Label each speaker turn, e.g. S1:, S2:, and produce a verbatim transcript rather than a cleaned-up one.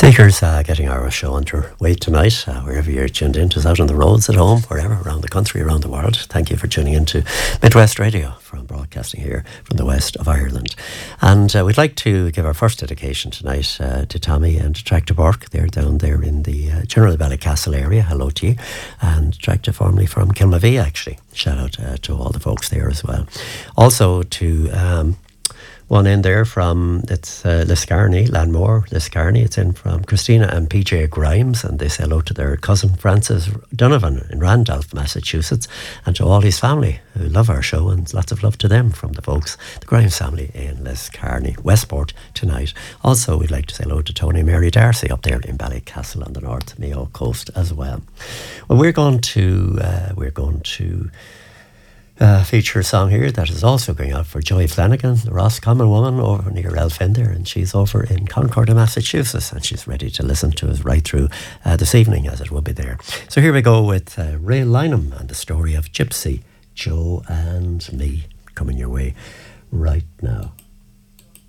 S1: Seekers, uh, getting our show underway tonight, uh, wherever you're tuned in to us, out on the roads, at home, wherever, around the country, around the world. Thank you for tuning in to Midwest Radio, from broadcasting here from the west of Ireland. And uh, we'd like to give our first dedication tonight uh, to Tommy and Tractor Burke. They're down there in the uh, General Ballycastle area. Hello to you. And Tractor formerly from Kilmavie, actually. Shout out uh, to all the folks there as well. Also to... Um, One in there from, it's uh, Liscarney, Lanmore, Liscarney. It's in from Christina and P J Grimes, and they say hello to their cousin Francis Donovan in Randolph, Massachusetts, and to all his family who love our show, and lots of love to them from the folks, the Grimes family in Liscarney, Westport tonight. Also, we'd like to say hello to Tony and Mary Darcy up there in Ballycastle on the North Mayo coast as well. Well, we're going to, uh, we're going to... Uh, feature song here that is also going out for Joy Flanagan, the Roscommon woman over near Elfender, and she's over in Concord, Massachusetts, and she's ready to listen to us right through uh, this evening, as it will be there. So here we go with uh, Ray Lynham and the story of Gypsy, Joe and me, coming your way right now.